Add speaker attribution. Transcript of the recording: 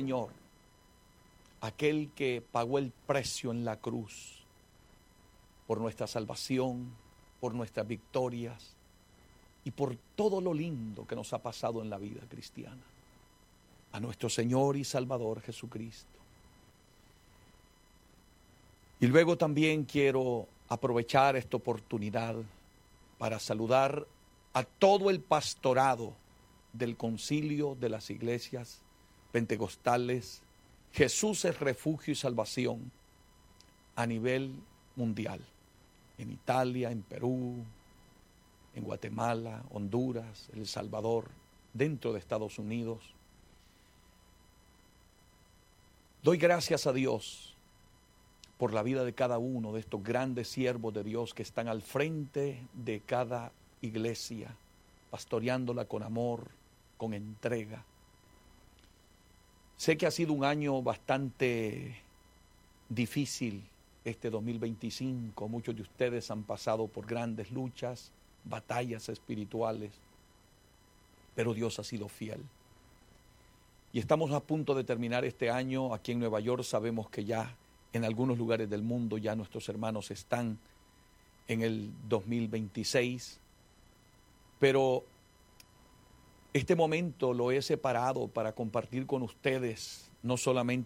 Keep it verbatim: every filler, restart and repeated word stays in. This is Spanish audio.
Speaker 1: Señor, aquel que pagó el precio en la cruz por nuestra salvación, por nuestras victorias y por todo lo lindo que nos ha pasado en la vida cristiana. A nuestro Señor y Salvador Jesucristo. Y luego también quiero aprovechar esta oportunidad para saludar a todo el pastorado del Concilio de las Iglesias Pentecostales Jesús es refugio y salvación a nivel mundial, en Italia, en Perú, en Guatemala, Honduras, El Salvador, dentro de Estados Unidos. Doy gracias a Dios por la vida de cada uno de estos grandes siervos de Dios que están al frente de cada iglesia, pastoreándola con amor, con entrega. Sé que ha sido un año bastante difícil este dos mil veinticinco. Muchos de ustedes han pasado por grandes luchas, batallas espirituales, pero Dios ha sido fiel. Y estamos a punto de terminar este año. Aquí en Nueva York sabemos que ya en algunos lugares del mundo ya nuestros hermanos están en el dos mil veintiséis, pero este momento lo he separado para compartir con ustedes no solamente